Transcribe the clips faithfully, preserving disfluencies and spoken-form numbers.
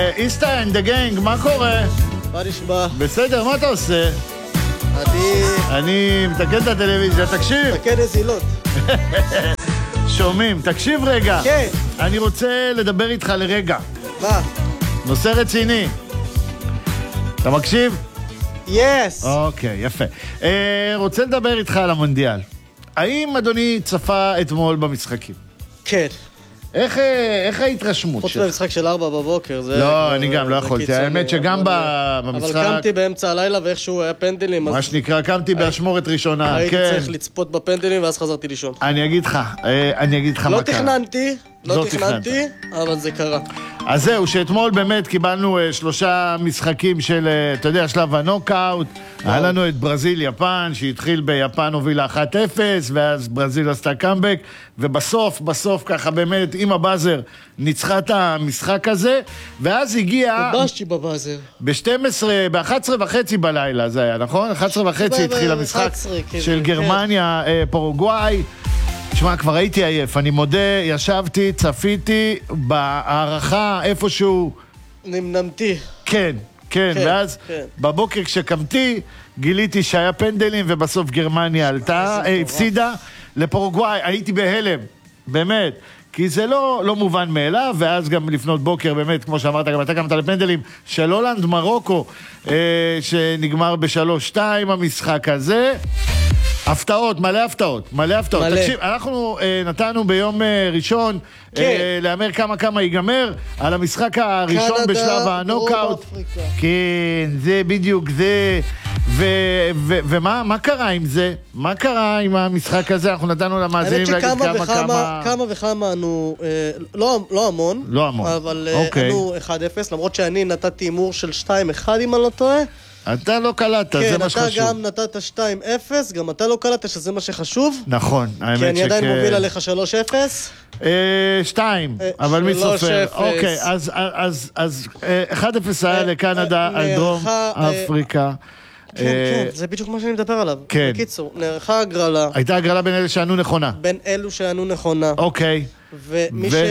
איסטה אנד הגנג, מה קורה? מה נשמע? בסדר, מה אתה עושה? אני... אני מתקן את הטלוויזיה, תקשיב. מתקן נזילות. שומעים, תקשיב רגע. כן. אני רוצה לדבר איתך לרגע. מה? נושא רציני. אתה מקשיב? יס. אוקיי, יפה. אה, רוצה לדבר איתך על המונדיאל. האם אדוני צפה אתמול במשחקים? כן. איך, איך ההתרשמות חוץ שלך? מהמשחק של ארבע בבוקר, זה... לא, אני גם לא יכולתי. האמת שגם במשחק... אבל קמתי באמצע הלילה ואיכשהו היה פנדלים. מה שנקרא, קמתי באשמורת ראשונה. הייתי כן. צריך לצפות בפנדלים ואז חזרתי לישון. אני אגיד לך, אני אגיד לך לא מה קרה. תכננתי, לא לא תכננתי, אבל זה קרה. אז זהו, שאתמול באמת קיבלנו uh, שלושה משחקים של, uh, אתה יודע, שלב הנוקאוט. היה לנו את ברזיל-יפן, שהתחיל ביפן הובילה אחת אפס, ואז ברזיל עשתה קאמבק, ובסוף, בסוף ככה באמת, עם הבאזר, ניצחה את המשחק הזה, ואז הגיע... הבשתי בבאזר. ב-שתים עשרה, ב-אחת עשרה וחצי בלילה זה היה, נכון? אחת עשרה וחצי התחיל המשחק של גרמניה, פורוגוואי. תשמע, כבר הייתי עייף, אני מודה, ישבתי, צפיתי, בהערכה איפשהו... נמנמתי. כן, כן, כן, ואז כן. בבוקר כשקמתי, גיליתי שהיה פנדלים, ובסוף גרמניה עלתה, אה, הפסידה לפורוגוואי, הייתי בהלם, באמת, כי זה לא, לא מובן מאליו, ואז גם לפנות בוקר, באמת, כמו שאמרת, גם אתה קמת לפנדלים, של הולנד, מרוקו, אה, שנגמר בשלוש שתיים המשחק הזה, הפתעות, מלא הפתעות, מלא הפתעות. מלא. תקשיב, אנחנו אה, נתנו ביום אה, ראשון כן. אה, לאמר כמה כמה ייגמר על המשחק הראשון קנדה, בשלב הנוקאוט. דרום אפריקה. כן, זה בדיוק זה. ו- ו- ומה מה קרה עם זה? מה קרה עם המשחק הזה? אנחנו נתנו למאזינים האמת להגיד שכמה כמה וכמה, כמה... כמה וכמה אנו, אה, לא, לא המון, לא המון. אבל אוקיי. אנו אחד אפס, למרות שאני נתתי אימור של שתיים אחד אם אני לא טועה. אתה לא קלטת, זה כן, מה אתה שחשוב. גם נתת שתיים אפס, גם אתה לא קלטת שזה מה שחשוב. נכון, האמת כי אני שכן. עדיין מוביל עליך שלוש אפס. אה, שתיים, אה, אבל מי שלוש סופר? אפס. אוקיי, אז- אז אז, אה, אחד אפס היה אה, לקנדה אה, על דרום נערכה, אה, אפריקה. כן, אה, כן, זה בדיוק מה שאני מדבר עליו. כן. בקיצור, נערכה הגרלה הייתה הגרלה בין אלה שענו נכונה. בין אלו שענו נכונה, אוקיי. ומי ו-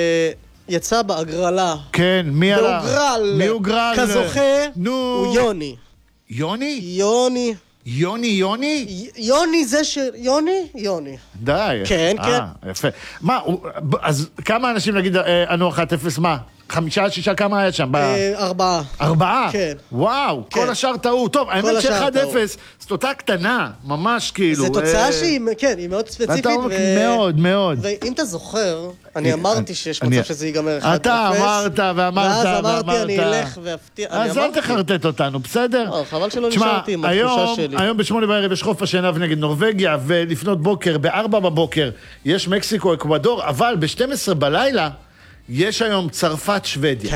שיצא בהגרלה, כן, מי עלה? והוגרל, מי הוגרל? כזוכה, נו. הוא יוני. יוני? יוני. יוני, יוני? י- יוני זה ש... יוני? יוני. די. כן, אה, יפה. מה, הוא- אז כמה אנשים נגיד אה, ענו אחת אפס, מה? חמישה, שישה, כמה היה שם? ב- אה, ארבעה. ארבעה? כן. וואו, כן. כל השאר טעו. טוב, האמת השאר ש-אחד טעו. אפס, זאת אותה קטנה, ממש כאילו. זו תוצאה אה, שהיא, כן, היא מאוד ספציפית. אתה אומר, מאוד, מאוד. ואם אתה זוכר, אני אמרתי שיש אני- מצב שזה ייגמר אחד אפס. אתה אמרת ואמרת ואז ואמרת. אמרתי, אני אלך ואפתיע. אני אז אל אמרתי. תחרטט אותנו, בסדר? לא, חבל שלא תשמע, נשארתי עם היום- התחושה שלי. היום בשמונה בערב יש חוף השנהב נגד נורווגיה, ולפנות בוקר, בארבע בבוקר, יש מקסיקו, אקוודור, אבל ב-שתים עשרה בלילה, יש היום צרפת שוודיה.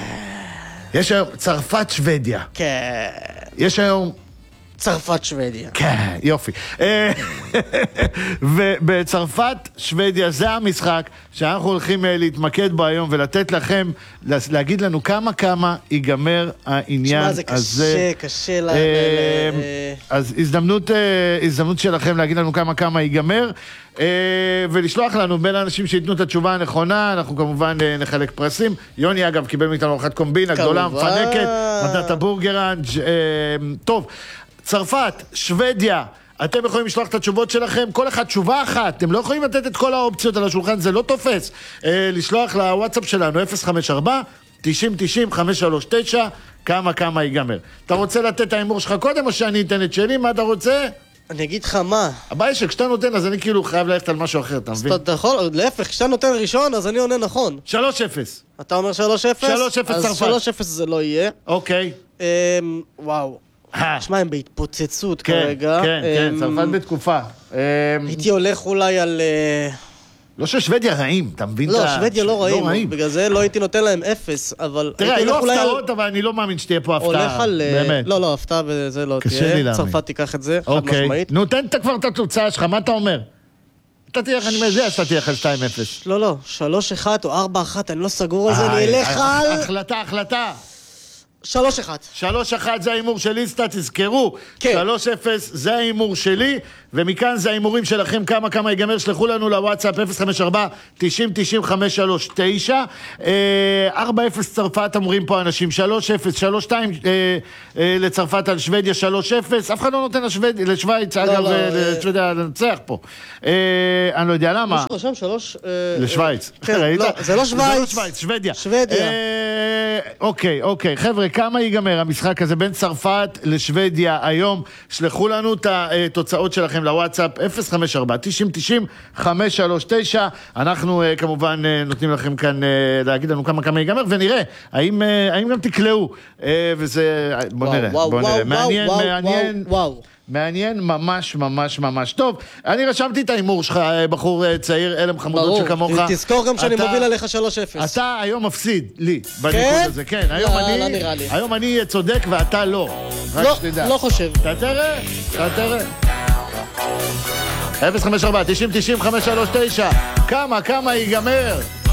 יש היום צרפת שוודיה. כן. יש היום... צרפת שוודיה. כן, יופי. אה, ובצרפת, שוודיה, זה המשחק שאנחנו הולכים אה, להתמקד בו היום ולתת לכם, להגיד לנו כמה כמה ייגמר העניין שמע, זה הזה. קשה, קשה ל... אה, ל- ל- אז הזדמנות, אה, הזדמנות שלכם להגיד לנו כמה כמה ייגמר, אה, ולשלוח לנו בין האנשים שיתנו את התשובה הנכונה. אנחנו כמובן אה, נחלק פרסים. יוני אגב קיבל מאיתנו ארוחת קומבינה גדולה, כמובן. מפנקת, מתנת הבורגראנג'. אה, טוב, צרפת, שוודיה, אתם יכולים לשלוח את התשובות שלכם, כל אחד תשובה אחת, אתם לא יכולים לתת את כל האופציות על השולחן, זה לא תופס. אה, לשלוח לוואטסאפ שלנו, אפס חמש ארבע תשעים תשעים חמש שלוש תשע, כמה כמה ייגמר. אתה רוצה לתת את האימור שלך קודם, או שאני אתן את שלי? מה אתה רוצה? אני אגיד לך מה. הבעיה שכשאתה נותן, אז אני כאילו חייב ללכת על משהו אחר, אתה מבין? אתה יכול, להפך, כשאתה נותן ראשון, אז אני עונה נכון. שלוש אפס. אתה אומר שלוש אפס? שלוש אפס אז צרפת. שלוש אפס זה לא יהיה. אוקיי. אמ, וואו. אה. תשמע, הם בהתפוצצות כן, כרגע. כן, כן, אמ, צרפת בתקופה. אה, הייתי הולך אולי על... אה, לא ששוודיה רעים, אתה מבין? לא, את ה- שוודיה לא רעים, בגלל זה לא הייתי נותן להם אפס, אבל... תראה, הייתי היו הולך אולי על- הפתעות, אבל אני לא מאמין שתהיה פה הפתעה. הולך על... אה, באמת. לא, לא, הפתעה וזה לא קשה תהיה. לי להאמין. צרפת תיקח את זה, חד אוקיי. משמעית. נו, תן כבר את התוצאה שלך, מה אתה אומר? אתה תהיה, אני מזהה שאתה תהיה על שתיים אפס. לא, לא, שלוש אחת או ארבע אחת, אני לא סגור על זה, אני אלך על... החלטה, החלטה. שלוש אחת. שלוש אחת זה האימור של ליסטה, תזכרו. כן. שלוש אפס זה האימור שלי, ומכאן זה האימורים שלכם, כמה כמה ייגמר, שלחו לנו לוואטסאפ אפס חמש ארבע תשעים תשעים חמש שלוש תשע, ארבע אפס צרפת אמורים פה אנשים, שלוש אפס, שלוש שתיים לצרפת על שוודיה, שלוש אפס, אף אחד לא נותן לשוויץ, אגב, לשוודיה לנצח פה. אני לא יודע למה. משהו רשם שלוש... לשוויץ. לא, זה לא שוויץ. שוודיה. שוודיה. אוקיי, אוקיי. חבר'ה, כמה ייגמר המשחק הזה בין צרפת לשוודיה היום? שלחו לנו את התוצאות שלכם לוואטסאפ, אפס חמש ארבע תשעים תשעים חמש שלוש תשע. אנחנו כמובן נותנים לכם כאן להגיד לנו כמה כמה ייגמר, ונראה, האם, האם גם תקלעו. וזה, בוא נראה, בוא נראה. מעניין, מעניין. וואו. מעניין ממש ממש ממש. טוב, אני רשמתי את האימור שלך, בחור צעיר, אלם חמודות שכמוך. ברור, תזכור גם שאני מוביל עליך שלוש אפס. אתה היום מפסיד לי בניקוד הזה, כן. היום אני צודק ואתה לא. לא, לא חושב. אתה תראה, אתה תראה. אפס חמש ארבע תשעים תשעים חמש שלוש תשע. כמה, כמה ייגמר?